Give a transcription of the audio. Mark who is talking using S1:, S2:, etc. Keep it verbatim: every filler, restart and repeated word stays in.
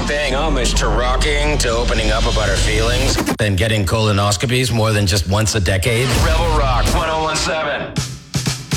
S1: paying homage to rocking, to opening up about our feelings, and getting colonoscopies more than just once a decade. Rebel Rock one oh one seven.